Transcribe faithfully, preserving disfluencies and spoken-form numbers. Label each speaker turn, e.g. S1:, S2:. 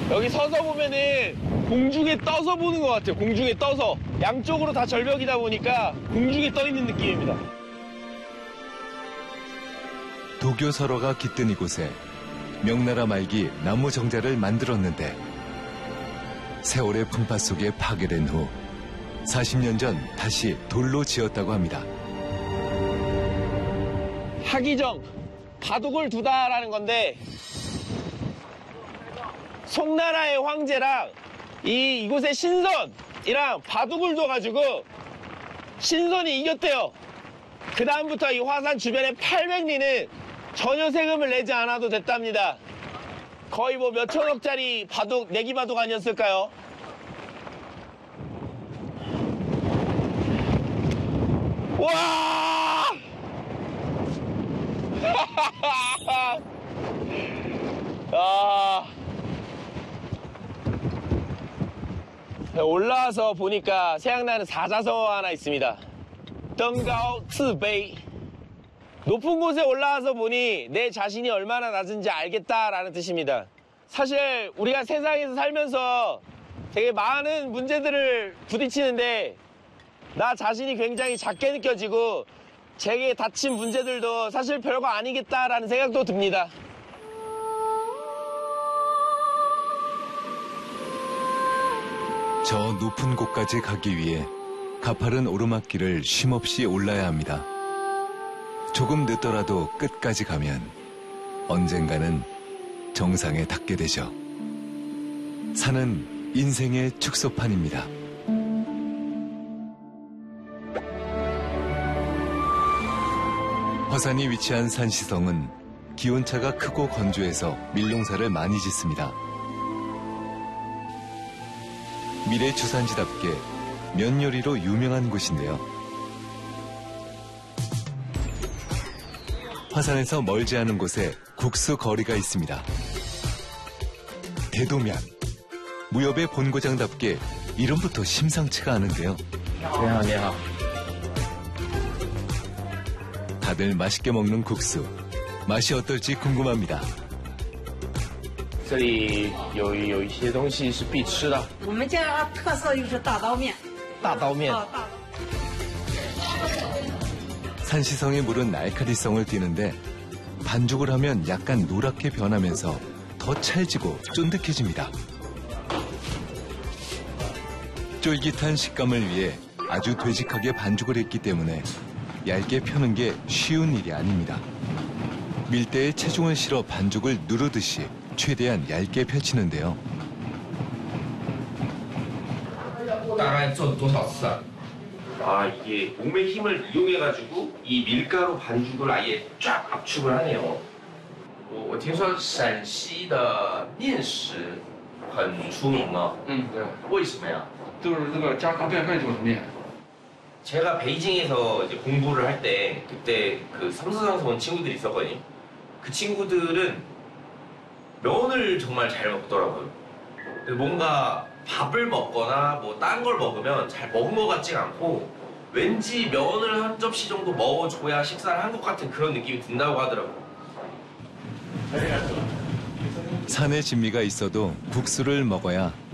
S1: 여기 서서 보면은 공중에 떠서 보는 것 같아요. 공중에 떠서. 양쪽으로 다 절벽이다 보니까 공중에 떠 있는 느낌입니다.
S2: 도교 설화가 깃든 이곳에 명나라 말기 나무 정자를 만들었는데 세월의 풍파 속에 파괴된 후 사십 년 전 다시 돌로 지었다고 합니다.
S1: 하기정, 바둑을 두다라는 건데 송나라의 황제랑 이 이곳의 신선이랑 바둑을 둬가지고 신선이 이겼대요. 그 다음부터 이 화산 주변의 팔백 리는 전혀 세금을 내지 않아도 됐답니다. 거의 뭐 몇천억짜리 바둑, 내기 바둑 아니었을까요? 와! 아. 올라와서 보니까 생각나는 사자성어 하나 있습니다. 덩가오 츠베이. 높은 곳에 올라와서 보니 내 자신이 얼마나 낮은지 알겠다라는 뜻입니다. 사실 우리가 세상에서 살면서 되게 많은 문제들을 부딪히는데 나 자신이 굉장히 작게 느껴지고 제게 닥친 문제들도 사실 별거 아니겠다라는 생각도 듭니다.
S2: 저 높은 곳까지 가기 위해 가파른 오르막길을 쉼없이 올라야 합니다. 조금 늦더라도 끝까지 가면 언젠가는 정상에 닿게 되죠. 산은 인생의 축소판입니다. 화산이 위치한 산시성은 기온차가 크고 건조해서 밀농사를 많이 짓습니다. 미래주산지답게 면 요리로 유명한 곳인데요. 화산에서 멀지 않은 곳에 국수 거리가 있습니다. 대도면. 무협의 본고장답게 이름부터 심상치가 않은데요.
S1: 안녕하세요.
S2: 다들 맛있게 먹는 국수. 맛이 어떨지 궁금합니다.
S1: 这里有有一些东西是必吃的。
S3: 我们家特色就是大刀面。
S1: 大刀面。
S3: 어, 다.
S2: 산시성의 물은 날카리성을 띠는데 반죽을 하면 약간 노랗게 변하면서 더 찰지고 쫀득해집니다. 쫄깃한 식감을 위해 아주 되직하게 반죽을 했기 때문에 얇게 펴는 게 쉬운 일이 아닙니다. 밀대에 체중을 실어 반죽을 누르듯이 최대한 얇게 펼치는데요.
S4: 大概做了多少次啊？
S5: 아, 이게 몸의 힘을 이용해가지고 이 밀가루 반죽을 아예 쫙 압축을 하네요. 我我听说陕西的面食很出名哦。
S4: 嗯，对，
S5: 为什么呀？
S4: 就是那个家常便饭就是面。
S5: 제가 베이징에서 이제 공부를 할 때 그때 그 삼수상에서 온 친구들이 있었거든요. 그 친구들은 면을 정말 잘 먹더라고요. 뭔가 밥을 먹거나 뭐 딴 걸 먹으면 잘 먹은 것 같지가 않고 왠지 면을 한 접시 정도 먹어줘야 식사를 한 것 같은 그런 느낌이 든다고 하더라고요.
S2: 산의 진미가 있어도 국수를 먹어야